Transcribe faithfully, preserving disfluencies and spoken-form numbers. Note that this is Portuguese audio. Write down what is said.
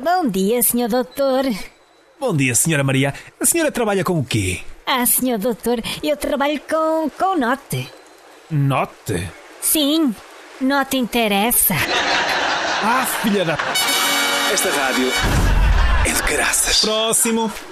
Bom dia, senhor doutor. Bom dia, senhora Maria. A senhora trabalha com o quê? Ah, senhor doutor, eu trabalho com, com Note. Note? Sim, Note interessa. Ah, filha da... Esta rádio é de caraças. Próximo.